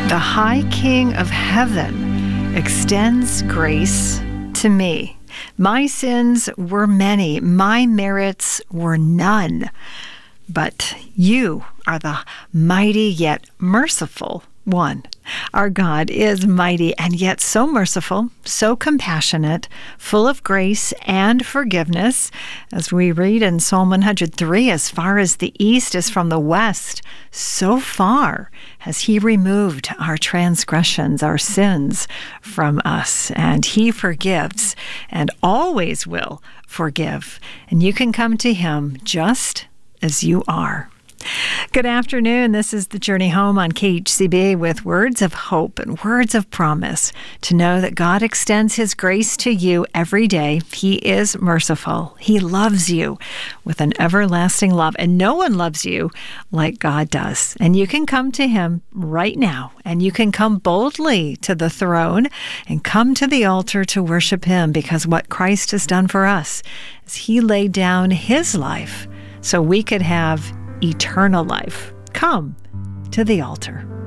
The High King of Heaven extends grace to me. My sins were many, my merits were none. But you are the mighty yet merciful one. Our God is mighty and yet so merciful, so compassionate, full of grace and forgiveness. As we read in Psalm 103, as far as the east is from the west, so far has He removed our transgressions, our sins from us. And He forgives and always will forgive. And you can come to Him just as you are. Good afternoon. This is The Journey Home on KHCB with words of hope and words of promise to know that God extends His grace to you every day. He is merciful. He loves you with an everlasting love, and no one loves you like God does. And you can come to Him right now, and you can come boldly to the throne and come to the altar to worship Him, because what Christ has done for us is He laid down His life so we could have eternal life. Come to the altar.